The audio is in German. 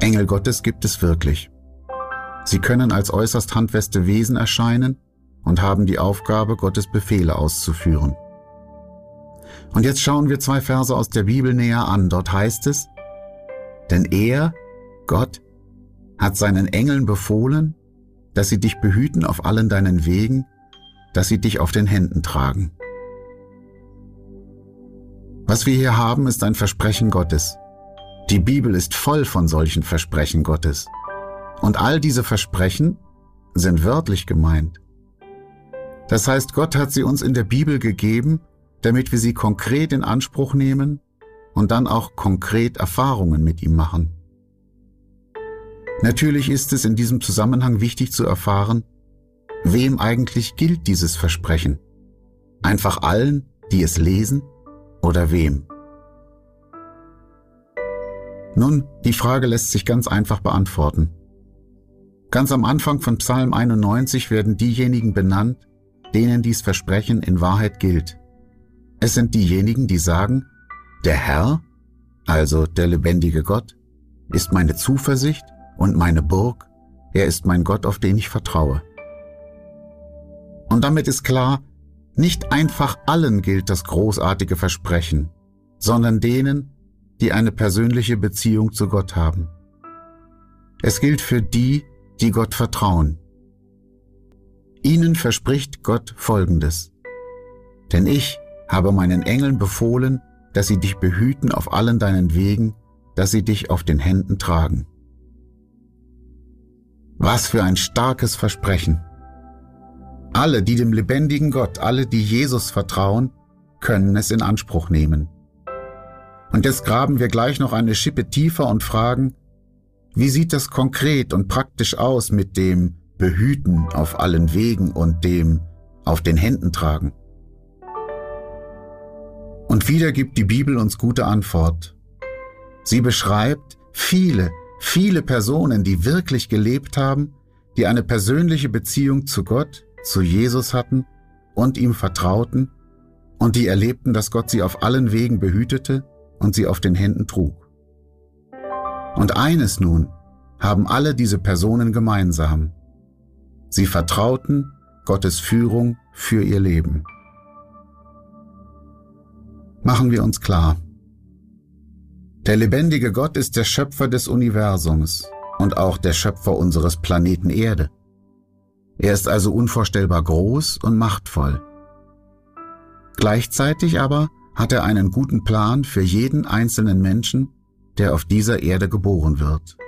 Engel Gottes gibt es wirklich. Sie können als äußerst handfeste Wesen erscheinen und haben die Aufgabe, Gottes Befehle auszuführen. Und jetzt schauen wir 2 Verse aus der Bibel näher an. Dort heißt es: Denn er, Gott, hat seinen Engeln befohlen, dass sie dich behüten auf allen deinen Wegen, dass sie dich auf den Händen tragen. Was wir hier haben, ist ein Versprechen Gottes. Die Bibel ist voll von solchen Versprechen Gottes. Und all diese Versprechen sind wörtlich gemeint. Das heißt, Gott hat sie uns in der Bibel gegeben, damit wir sie konkret in Anspruch nehmen und dann auch konkret Erfahrungen mit ihm machen. Natürlich ist es in diesem Zusammenhang wichtig zu erfahren, wem eigentlich gilt dieses Versprechen? Einfach allen, die es lesen, oder wem? Nun, die Frage lässt sich ganz einfach beantworten. Ganz am Anfang von Psalm 91 werden diejenigen benannt, denen dies Versprechen in Wahrheit gilt. Es sind diejenigen, die sagen: Der Herr, also der lebendige Gott, ist meine Zuversicht und meine Burg, er ist mein Gott, auf den ich vertraue. Und damit ist klar, nicht einfach allen gilt das großartige Versprechen, sondern denen, die eine persönliche Beziehung zu Gott haben. Es gilt für die, die Gott vertrauen. Ihnen verspricht Gott Folgendes: Denn ich habe meinen Engeln befohlen, dass sie dich behüten auf allen deinen Wegen, dass sie dich auf den Händen tragen. Was für ein starkes Versprechen! Alle, die dem lebendigen Gott, alle, die Jesus vertrauen, können es in Anspruch nehmen. Und jetzt graben wir gleich noch eine Schippe tiefer und fragen: Wie sieht das konkret und praktisch aus mit dem Behüten auf allen Wegen und dem auf den Händen tragen? Und wieder gibt die Bibel uns gute Antwort. Sie beschreibt viele Personen, die wirklich gelebt haben, die eine persönliche Beziehung zu Gott, zu Jesus hatten und ihm vertrauten und die erlebten, dass Gott sie auf allen Wegen behütete und sie auf den Händen trug. Und eines nun haben alle diese Personen gemeinsam: Sie vertrauten Gottes Führung für ihr Leben. Machen wir uns klar: Der lebendige Gott ist der Schöpfer des Universums und auch der Schöpfer unseres Planeten Erde. Er ist also unvorstellbar groß und machtvoll. Gleichzeitig aber hat er einen guten Plan für jeden einzelnen Menschen, der auf dieser Erde geboren wird.